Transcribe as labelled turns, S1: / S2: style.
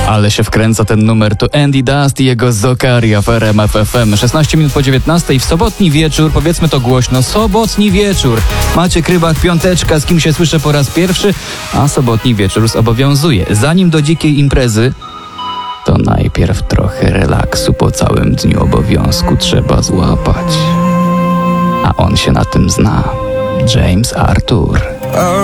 S1: Ale się wkręca ten numer, to Andy Dust i jego Zokaria w RMF FM. 16 minut po 19 w sobotni wieczór, powiedzmy to głośno, sobotni wieczór. Maciek Rybak, piąteczka, z kim się słyszę po raz pierwszy, a sobotni wieczór zobowiązuje. Zanim do dzikiej imprezy, to najpierw trochę relaksu po całym dniu obowiązku trzeba złapać. A on się na tym zna. James Arthur.